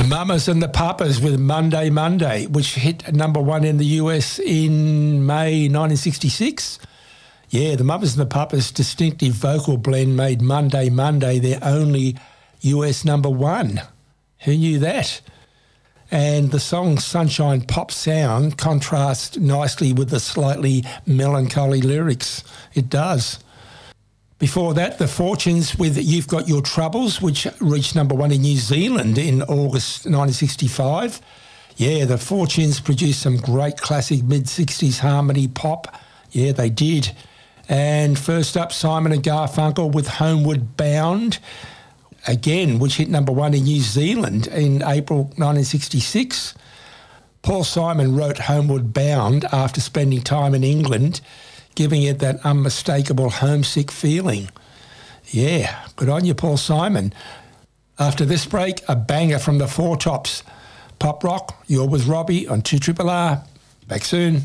Mamas and the Papas with Monday, Monday, which hit number one in the US in May 1966. Yeah, the Mamas and the Papas' distinctive vocal blend made Monday, Monday their only US number one. Who knew that? And the song's sunshine pop sound contrasts nicely with the slightly melancholy lyrics. It does. Before that, The Fortunes with You've Got Your Troubles, which reached number one in New Zealand in August 1965. Yeah, The Fortunes produced some great classic mid-60s harmony pop. Yeah, they did. And first up, Simon and Garfunkel with Homeward Bound, again, which hit number one in New Zealand in April 1966. Paul Simon wrote Homeward Bound after spending time in England, giving it that unmistakable homesick feeling. Yeah, good on you, Paul Simon. After this break, a banger from the Four Tops. Pop Rock, you're with Robbie on 2RRR. Back soon.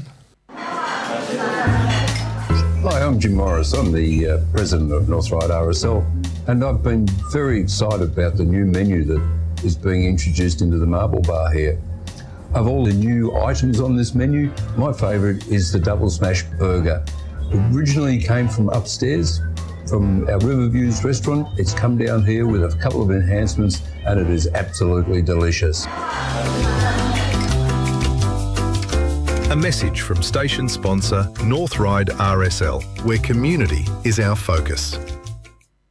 Hi, I'm Jim Morris. I'm the president of North Ryde RSL, and I've been very excited about the new menu that is being introduced into the Marble Bar here. Of all the new items on this menu, my favourite is the Double Smash Burger. Originally came from upstairs, from our Riverviews restaurant. It's come down here with a couple of enhancements, and it is absolutely delicious. A message from station sponsor North Ryde RSL, where community is our focus.